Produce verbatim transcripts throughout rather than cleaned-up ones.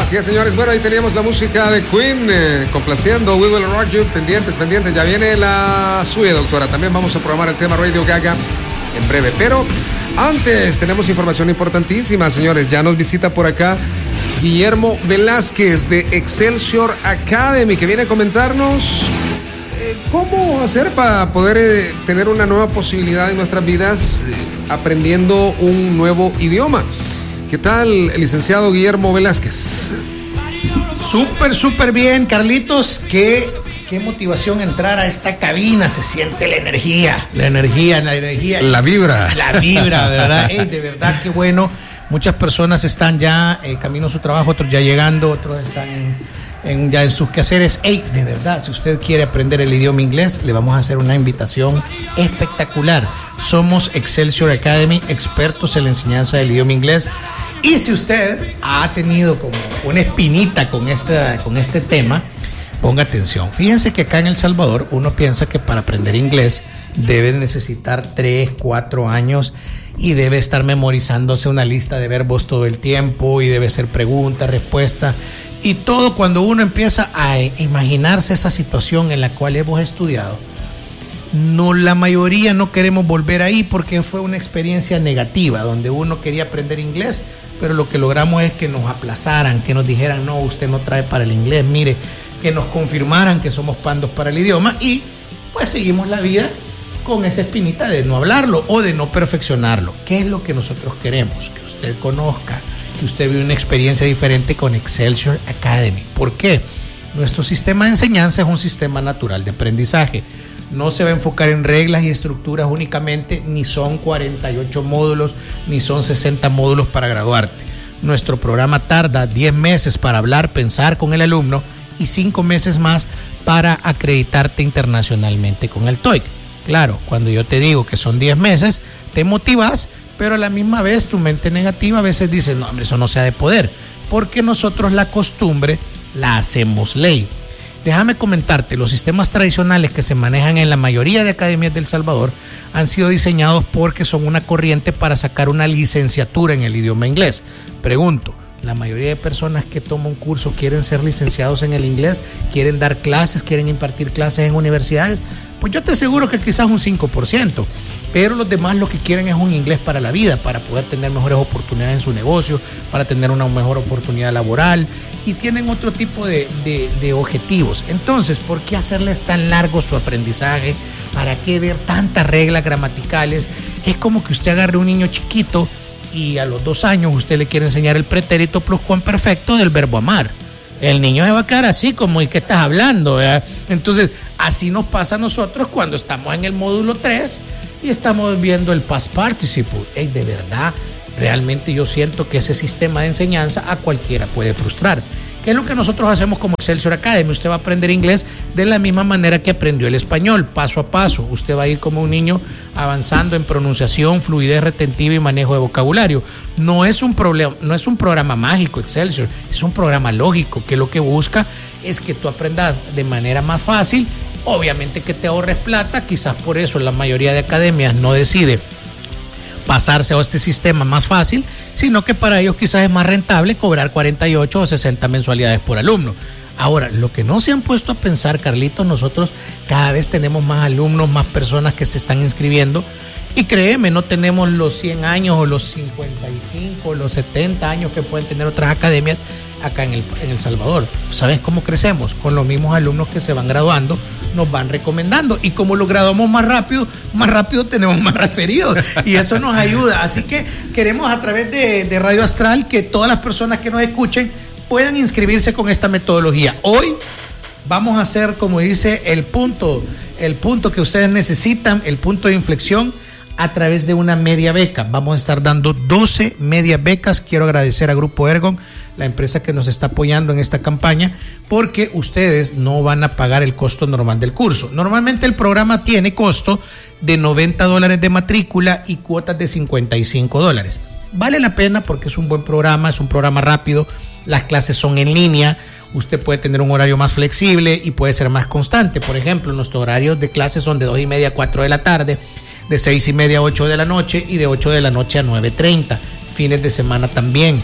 Así es, señores. Bueno, ahí teníamos la música de Queen, eh, complaciendo We Will Rock You. Pendientes, pendientes. Ya viene la suya, doctora. También vamos a programar el tema Radio Gaga en breve. Pero antes tenemos información importantísima, señores. Ya nos visita por acá Guillermo Velázquez de Excelsior Academy, que viene a comentarnos eh, cómo hacer para poder eh, tener una nueva posibilidad en nuestras vidas eh, aprendiendo un nuevo idioma. ¿Qué tal, el licenciado Guillermo Velázquez? Súper, súper bien, Carlitos. Qué, qué motivación entrar a esta cabina. Se siente la energía, la energía, la energía. La vibra. La vibra, ¿verdad? Hey, de verdad, qué bueno. Muchas personas están ya eh, camino a su trabajo, otros ya llegando, otros están en, en, ya en sus quehaceres. Hey, de verdad, si usted quiere aprender el idioma inglés, le vamos a hacer una invitación espectacular. Somos Excelsior Academy, expertos en la enseñanza del idioma inglés. Y si usted ha tenido como una espinita con, esta, con este tema, ponga atención. Fíjense que acá en El Salvador uno piensa que para aprender inglés debe necesitar tres, cuatro años y debe estar memorizándose una lista de verbos todo el tiempo y debe ser pregunta, respuesta y todo. Cuando uno empieza a imaginarse esa situación en la cual hemos estudiado, no, la mayoría no queremos volver ahí porque fue una experiencia negativa donde uno quería aprender inglés, pero lo que logramos es que nos aplazaran, que nos dijeran no, usted no trae para el inglés, mire, que nos confirmaran que somos pandos para el idioma y pues seguimos la vida con esa espinita de no hablarlo o de no perfeccionarlo. ¿Qué es lo que nosotros queremos? Que usted conozca, que usted vive una experiencia diferente con Excelsior Academy. ¿Por qué? Nuestro sistema de enseñanza es un sistema natural de aprendizaje. No se va a enfocar en reglas y estructuras únicamente, ni son cuarenta y ocho módulos, ni son sesenta módulos para graduarte. Nuestro programa tarda diez meses para hablar, pensar con el alumno y cinco meses más para acreditarte internacionalmente con el TOEIC. Claro, cuando yo te digo que son diez meses, te motivas, pero a la misma vez tu mente negativa a veces dice, no, hombre, eso no sea de poder, porque nosotros la costumbre la hacemos ley. Déjame comentarte, los sistemas tradicionales que se manejan en la mayoría de academias de El Salvador han sido diseñados porque son una corriente para sacar una licenciatura en el idioma inglés. Pregunto, ¿la mayoría de personas que toman un curso quieren ser licenciados en el inglés? ¿Quieren dar clases? ¿Quieren impartir clases en universidades? Pues yo te aseguro que quizás un cinco por ciento, pero los demás lo que quieren es un inglés para la vida, para poder tener mejores oportunidades en su negocio, para tener una mejor oportunidad laboral y tienen otro tipo de, de, de objetivos. Entonces, ¿por qué hacerles tan largo su aprendizaje? ¿Para qué ver tantas reglas gramaticales? Es como que usted agarre un niño chiquito y a los dos años usted le quiere enseñar el pretérito pluscuamperfecto del verbo amar. El niño se va a quedar así como, ¿y qué estás hablando? ¿Verdad? Entonces, así nos pasa a nosotros cuando estamos en el módulo tres y estamos viendo el past participle. Hey, de verdad, realmente yo siento que ese sistema de enseñanza a cualquiera puede frustrar. ¿Qué es lo que nosotros hacemos como Excelsior Academy? Usted va a aprender inglés de la misma manera que aprendió el español, paso a paso. Usted va a ir como un niño avanzando en pronunciación, fluidez retentiva y manejo de vocabulario. No es un problema, no es un programa mágico, Excelsior, es un programa lógico que lo que busca es que tú aprendas de manera más fácil, obviamente que te ahorres plata, quizás por eso la mayoría de academias no decide pasarse a este sistema más fácil, sino que para ellos quizás es más rentable cobrar cuarenta y ocho o sesenta mensualidades por alumno. Ahora, lo que no se han puesto a pensar, Carlitos, nosotros cada vez tenemos más alumnos, más personas que se están inscribiendo y créeme, no tenemos los cien años o los cincuenta y cinco o los setenta años que pueden tener otras academias acá en el, en El Salvador. ¿Sabes cómo crecemos? Con los mismos alumnos que se van graduando, nos van recomendando y como lo graduamos más rápido, más rápido tenemos más referidos y eso nos ayuda. Así que queremos a través de, de Radio Astral que todas las personas que nos escuchen puedan inscribirse con esta metodología. Hoy vamos a hacer, como dice, el punto, el punto que ustedes necesitan, el punto de inflexión a través de una media beca. Vamos a estar dando doce medias becas. Quiero agradecer a Grupo Ergon, la empresa que nos está apoyando en esta campaña, porque ustedes no van a pagar el costo normal del curso. Normalmente el programa tiene costo de noventa dólares de matrícula y cuotas de cincuenta y cinco dólares. Vale la pena porque es un buen programa, es un programa rápido, las clases son en línea, usted puede tener un horario más flexible y puede ser más constante. Por ejemplo, nuestros horarios de clases son de dos y media a cuatro de la tarde, de seis y media a ocho de la noche y de ocho de la noche a nueve treinta. Fines de semana también.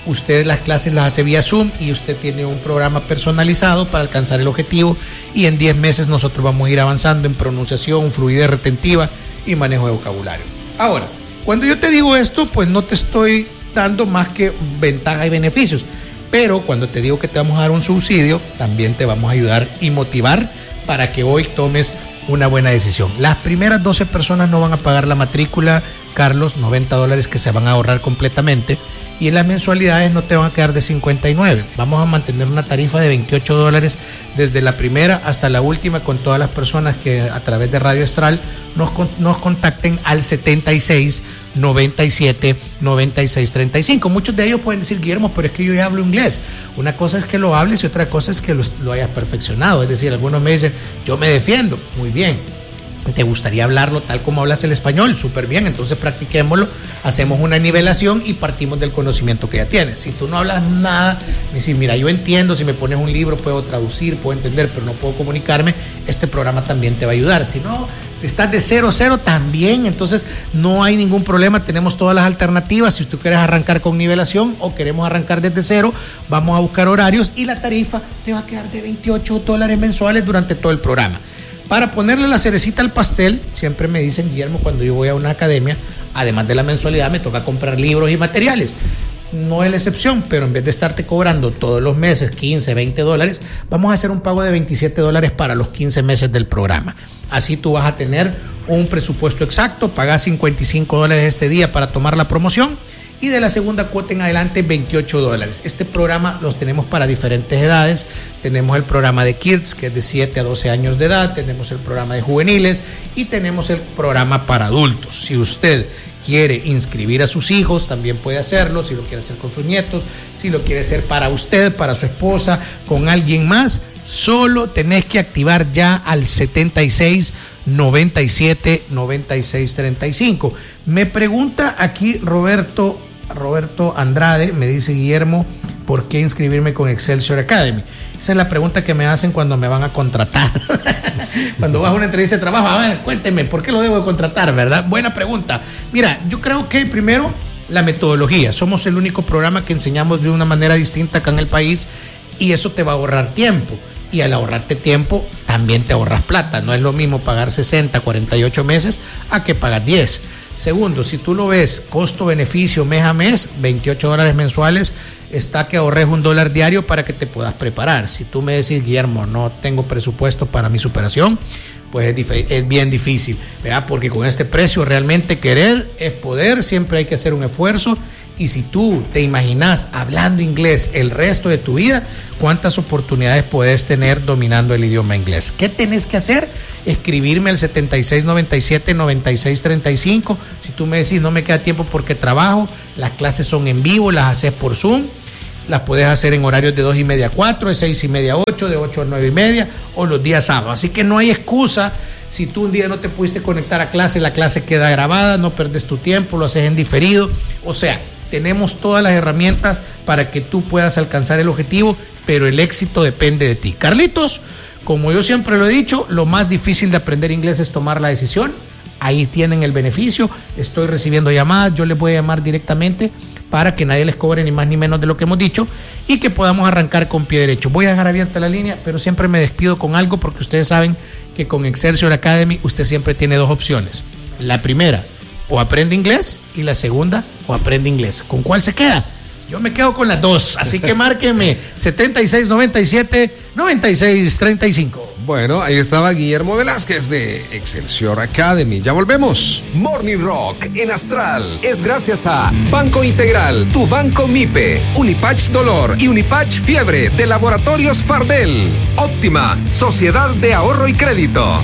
usted las clases las hace vía Zoom y usted tiene un programa personalizado para alcanzar el objetivo, y en diez meses nosotros vamos a ir avanzando en pronunciación, fluidez retentiva y manejo de vocabulario. Ahora, cuando yo te digo esto, pues no te estoy dando más que ventajas y beneficios, pero cuando te digo que te vamos a dar un subsidio, también te vamos a ayudar y motivar para que hoy tomes una buena decisión. Las primeras doce personas no van a pagar la matrícula, Carlos, noventa dólares que se van a ahorrar completamente, y en las mensualidades no te van a quedar de cincuenta y nueve. Vamos a mantener una tarifa de veintiocho dólares desde la primera hasta la última, con todas las personas que a través de Radio Astral nos, nos contacten al setenta y seis, noventa y siete, noventa y seis, treinta y cinco. Muchos de ellos pueden decir, Guillermo, pero es que yo ya hablo inglés. Una cosa es que lo hables y otra cosa es que lo, lo hayas perfeccionado. Es decir, algunos me dicen, yo me defiendo. Muy bien. ¿Te gustaría hablarlo tal como hablas el español? Súper bien, entonces practiquémoslo, hacemos una nivelación y partimos del conocimiento que ya tienes. Si tú no hablas nada, me dices, mira, yo entiendo, si me pones un libro puedo traducir, puedo entender, pero no puedo comunicarme, este programa también te va a ayudar. Si no, si estás de cero a cero, también, entonces no hay ningún problema, tenemos todas las alternativas. Si tú quieres arrancar con nivelación o queremos arrancar desde cero, vamos a buscar horarios y la tarifa te va a quedar de veintiocho dólares mensuales durante todo el programa. Para ponerle la cerecita al pastel, siempre me dicen, Guillermo, cuando yo voy a una academia, además de la mensualidad, me toca comprar libros y materiales. No es la excepción, pero en vez de estarte cobrando todos los meses quince, veinte dólares, vamos a hacer un pago de veintisiete dólares para los quince meses del programa. Así tú vas a tener un presupuesto exacto, pagas cincuenta y cinco dólares este día para tomar la promoción, y de la segunda cuota en adelante veintiocho dólares. Este programa los tenemos para diferentes edades. Tenemos el programa de Kids, que es de siete a doce años de edad, tenemos el programa de juveniles y tenemos el programa para adultos. Si usted quiere inscribir a sus hijos, también puede hacerlo. Si lo quiere hacer con sus nietos, si lo quiere hacer para usted, para su esposa, con alguien más, solo tenés que activar ya al setenta y seis, noventa y siete, noventa y seis, treinta y cinco. Me pregunta aquí Roberto, Roberto Andrade, me dice, Guillermo, ¿por qué inscribirme con Excelsior Academy? Esa es la pregunta que me hacen cuando me van a contratar. Cuando vas a una entrevista de trabajo, a ver, cuénteme, ¿por qué lo debo de contratar, verdad? Buena pregunta. Mira, yo creo que primero la metodología. Somos el único programa que enseñamos de una manera distinta acá en el país, y eso te va a ahorrar tiempo. Y al ahorrarte tiempo, también te ahorras plata. No es lo mismo pagar sesenta, cuarenta y ocho meses a que pagas diez. Segundo, si tú lo ves costo-beneficio mes a mes, veintiocho dólares mensuales, está que ahorres un dólar diario para que te puedas preparar. Si tú me decís, Guillermo, no tengo presupuesto para mi superación, pues es, dif- es bien difícil, ¿verdad? Porque con este precio realmente querer es poder, siempre hay que hacer un esfuerzo. Y si tú te imaginas hablando inglés el resto de tu vida, ¿cuántas oportunidades puedes tener dominando el idioma inglés? ¿Qué tenés que hacer? Escribirme al setenta y seis, noventa y siete, noventa y seis, treinta y cinco. Si tú me decís, no me queda tiempo porque trabajo, las clases son en vivo, las haces por Zoom, las puedes hacer en horarios de dos y media a cuatro, de seis y media a ocho, de ocho a nueve y media, o los días sábados. Así que no hay excusa. Si tú un día no te pudiste conectar a clase, la clase queda grabada, no perdes tu tiempo, lo haces en diferido. O sea, tenemos todas las herramientas para que tú puedas alcanzar el objetivo, pero el éxito depende de ti. Carlitos, como yo siempre lo he dicho, lo más difícil de aprender inglés es tomar la decisión. Ahí tienen el beneficio. Estoy recibiendo llamadas, yo les voy a llamar directamente para que nadie les cobre ni más ni menos de lo que hemos dicho y que podamos arrancar con pie derecho. Voy a dejar abierta la línea, pero siempre me despido con algo, porque ustedes saben que con Excelsior Academy usted siempre tiene dos opciones. La primera, o aprende inglés, y la segunda, o aprende inglés. ¿Con cuál se queda? Yo me quedo con las dos, así que márqueme setenta y seis, noventa y siete, noventa y seis, treinta y cinco. Bueno, ahí estaba Guillermo Velázquez de Excelsior Academy. Ya volvemos. Morning Rock en Astral es gracias a Banco Integral, tu banco MIPE, Unipach Dolor y Unipach Fiebre de Laboratorios Fardel. Óptima, Sociedad de Ahorro y Crédito.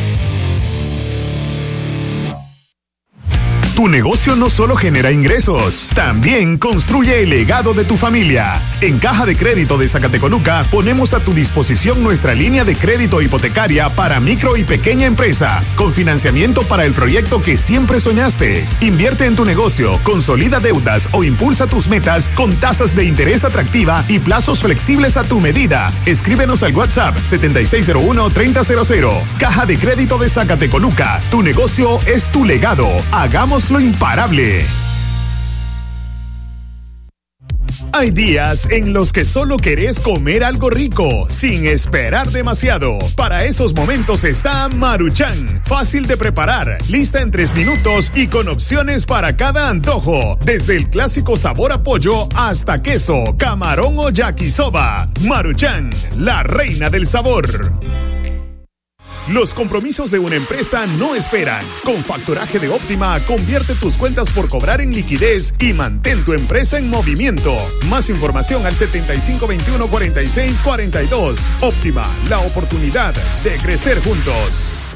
Tu negocio no solo genera ingresos, también construye el legado de tu familia. En Caja de Crédito de Zacatecoluca ponemos a tu disposición nuestra línea de crédito hipotecaria para micro y pequeña empresa, con financiamiento para el proyecto que siempre soñaste. Invierte en tu negocio, consolida deudas o impulsa tus metas con tasas de interés atractiva y plazos flexibles a tu medida. Escríbenos al WhatsApp setenta y seis cero uno, treinta cero cero. Caja de Crédito de Zacatecoluca. Tu negocio es tu legado. Hagamos lo imparable. Hay días en los que solo querés comer algo rico, sin esperar demasiado. Para esos momentos está Maruchan. Fácil de preparar, lista en tres minutos y con opciones para cada antojo. Desde el clásico sabor a pollo hasta queso, camarón o yakisoba. Maruchan, la reina del sabor. Los compromisos de una empresa no esperan. Con Factoraje de Óptima, convierte tus cuentas por cobrar en liquidez y mantén tu empresa en movimiento. Más información al setenta y cinco veintiuno cuarenta y seis cuarenta y dos. Óptima, la oportunidad de crecer juntos.